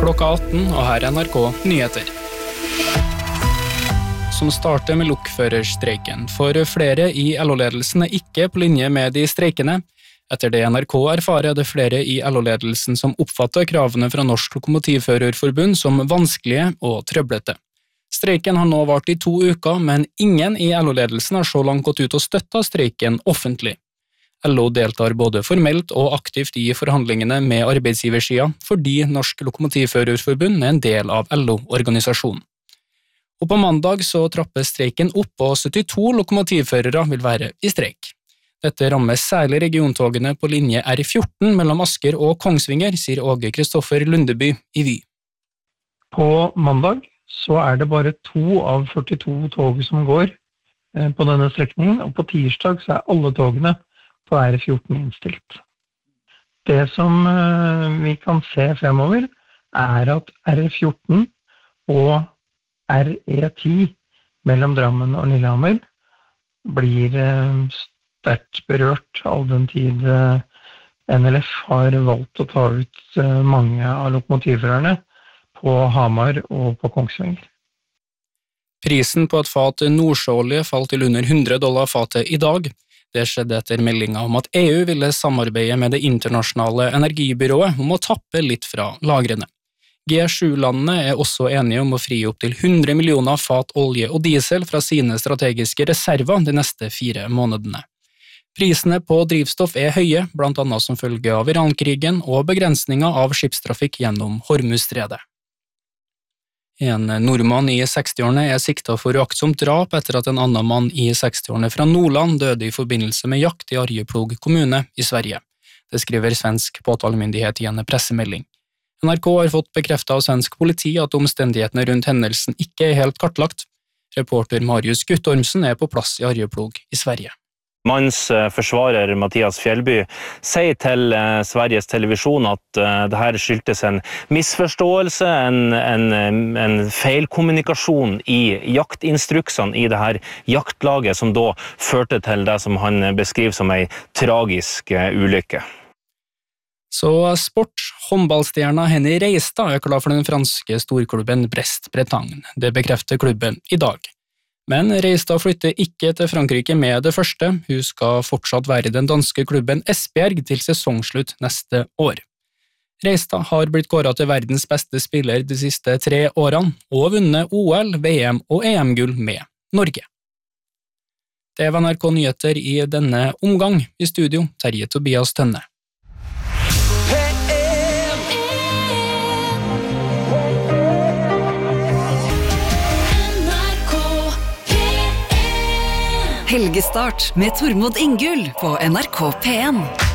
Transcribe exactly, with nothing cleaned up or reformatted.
klokka atten, og her er N R K Nyheter. Som starter med lokførerstreiken, for flere i L O-ledelsen er ikke på linje med de streikende. Etter det N R K erfarer det flere i L O-ledelsen som oppfatter kravene fra Norsk Lokomotivførerforbund som vanskelige og trøblete. Streiken har nå vart i to uker, men ingen i L O-ledelsen har så langt gått ut og støttet streiken offentlig. L O deltar både formelt og aktivt i forhandlingene med arbeidsgiversiden, fordi Norsk Lokomotivførerforbund er en del av L O-organisasjonen. Og på mandag så trapper streiken opp, og syttito lokomotivførere vil være i streik. Dette rammer særlig regiontogene på linje R fjorten mellom Asker og Kongsvinger, sier Åge Kristoffer Lundeby i Vy. På mandag så er det bare to av førtito tog som går på denne strekningen, og på tirsdag så er alle togene på R fjorten innstilt. Det som vi kan se fremover er at R fjorten og R E ti mellom Drammen og Lillehammer blir sterkt berørt all den tid N L F har valgt å ta ut mange av lokomotivførerne på Hamar og på Kongsvinger. Prisen på et fat nordsjøolje falt til under hundre dollar fatet i dag. Det skjedde etter meldinga om at E U ville samarbeide med det internasjonale energibyrået om å tappe litt fra lagrene. G sju-landene er også enige om å fri opp til hundre millioner fat olje og diesel fra sine strategiske reserver de neste fire månedene. Prisene på drivstoff er høye, blant annet som følge av Iran-krigen og begrensninger av skipstrafikk gjennom Hormuzstredet. En nordmann i sekstiårene er siktet for uaktsomt drap etter at en annen mann i sekstiårene fra Nordland døde i forbindelse med jakt i Arjeplog kommune i Sverige. Det skriver svensk påtalemyndighet i en pressemelding. N R K har fått bekreftet av svensk politi at omstendighetene rundt hendelsen ikke er helt kartlagt. Reporter Marius Guttormsen er på plass i Arjeplog i Sverige. Mannens forsvarer Mathias Fjellby sier til Sveriges Televisjon at det her skyldtes en misforståelse, en, en, en feilkommunikasjon i jaktinstruksene i det her jaktlaget, som da førte til det som han beskriver som en tragisk ulykke. Så sport, håndballstjerna Henny Reistad er klar for den franske storklubben Brest-Bretagne. Det bekrefter klubben i dag. Men Reistad flytter ikke til Frankrike med det første. Hun skal fortsatt være i den danske klubben Esbjerg til sesongslutt neste år. Reistad har blitt kåret til verdens beste spiller de siste tre årene, og vunnet O L, V M og E M-gull med Norge. Det var N R K Nyheter i denne omgang. I studio, Terje Tobias Tønne. Helgestart med Tormod Ingull på N R K P en.